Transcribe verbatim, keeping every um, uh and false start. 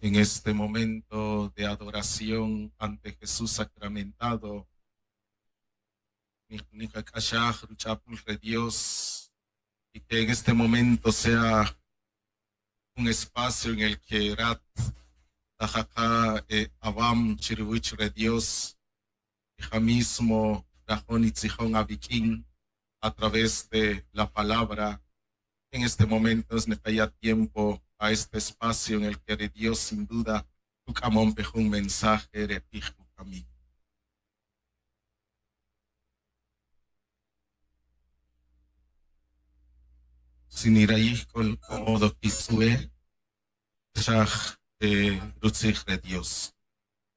en este momento de adoración ante Jesús sacramentado. Dios, y que en este momento sea un espacio en el que Rat, Tajaka, Abam, Chiriwich, Dios, hija mismo, Rajón y Tzijón Abiquín, a través de la palabra. En este momento es necesario tiempo a este espacio en el que de Dios sin duda tu camón pejo un mensaje de Pijo Camino. Sin ir ahí con modo que sube, Shah de Rutzig de Dios.